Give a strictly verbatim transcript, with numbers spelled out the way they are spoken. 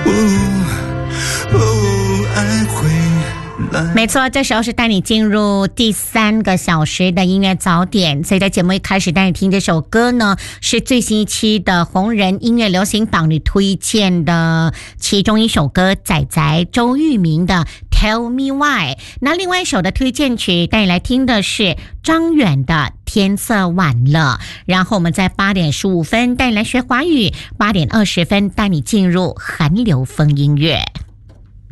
哦哦，爱会没错，这时候是带你进入第三个小时的音乐早点。所以在节目一开始带你听这首歌呢，是最新一期的红人音乐流行榜里推荐的其中一首歌，仔仔周渝民的 Tell Me Why。 那另外一首的推荐曲带你来听的是张远的天色晚了。然后我们在八点十五分带你来学华语，八点二十分带你进入韩流风音乐。